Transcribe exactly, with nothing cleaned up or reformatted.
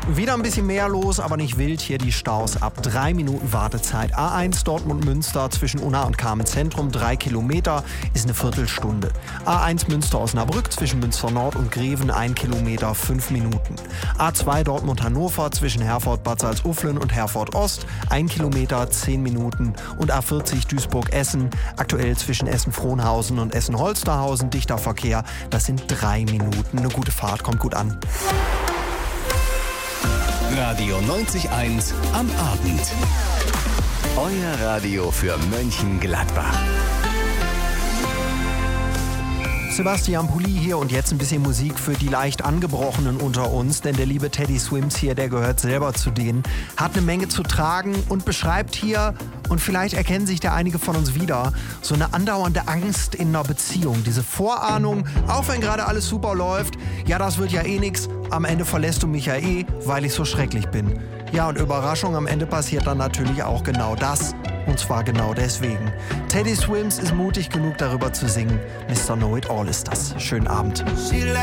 Wieder ein bisschen mehr los, aber nicht wild. Hier die Staus ab drei Minuten Wartezeit. A eins Dortmund-Münster zwischen Unna und Kamenz-Zentrum, drei Kilometer, ist eine Viertelstunde. A eins Münster-Osnabrück zwischen Münster-Nord und Greven, ein Kilometer, fünf Minuten. A zwei Dortmund-Hannover zwischen Herford-Bad Salzuflen und Herford-Ost, ein Kilometer, zehn Minuten. Und A vierzig Duisburg-Essen, aktuell zwischen Essen-Frohnhausen und Essen-Holsterhausen, dichter Verkehr, das sind drei Minuten. Eine gute Fahrt, kommt gut an. Radio neunzig eins am Abend. Euer Radio für Mönchengladbach. Sebastian Pulli hier und jetzt ein bisschen Musik für die leicht Angebrochenen unter uns, denn der liebe Teddy Swims hier, der gehört selber zu denen, hat eine Menge zu tragen und beschreibt hier, und vielleicht erkennen sich da einige von uns wieder, so eine andauernde Angst in einer Beziehung. Diese Vorahnung, auch wenn gerade alles super läuft, ja, das wird ja eh nix, am Ende verlässt du mich ja eh, weil ich so schrecklich bin. Ja, und Überraschung, am Ende passiert dann natürlich auch genau das. Und zwar genau deswegen. Teddy Swims ist mutig genug, darüber zu singen. Mister Know It All ist das. Schönen Abend.